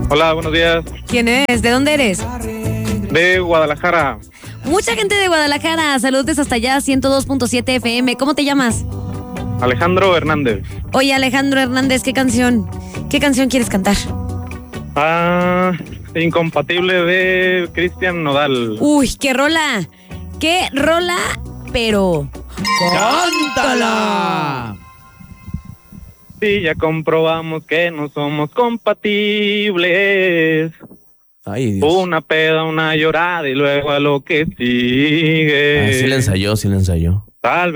Hola, buenos días. ¿Quién es? ¿De dónde eres? De Guadalajara. Mucha gente de Guadalajara. Saludos hasta allá, 102.7 FM. ¿Cómo te llamas? Alejandro Hernández. Oye, Alejandro Hernández, ¿qué canción quieres cantar? Incompatible de Cristian Nodal. Uy, qué rola, pero... ¡Cántala! Sí, ya comprobamos que no somos compatibles. Ay, Dios. Una peda, una llorada y luego a lo que sigue. Sí le ensayó. Tal vez